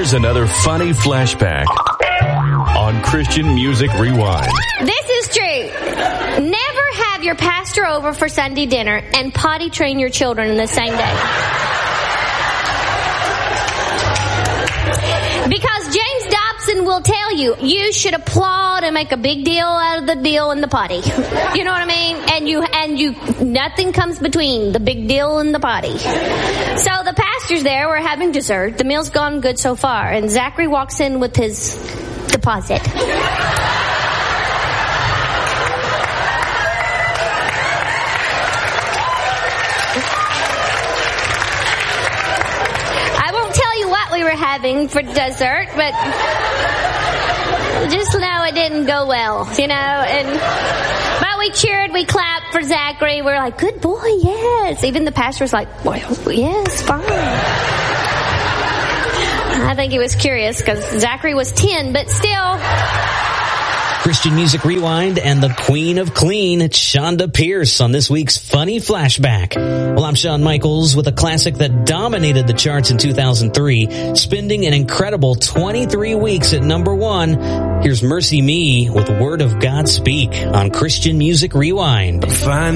Here's another funny flashback on Christian Music Rewind. This is true. Never have your pastor over for Sunday dinner and potty train your children in the same day. Because James Dobson will tell you, you should applaud and make a big deal out of the deal in the potty. You know what I mean? And you, nothing comes between the big deal and the potty. So the pastors there were having dessert. The meal's gone good so far. And Zachary walks in with his deposit. We were having for dessert, but just know it didn't go well, you know. But we cheered, we clapped for Zachary. We're like, good boy, yes. Even the pastor was like, well, yes, fine. I think he was curious because Zachary was 10, but still. Christian Music Rewind and the Queen of Clean, Shonda Pierce, on this week's Funny Flashback. Well, I'm Shawn Michaels with a classic that dominated the charts in 2003, spending an incredible 23 weeks at number 1. Here's Mercy Me with Word of God Speak on Christian Music Rewind. Fine.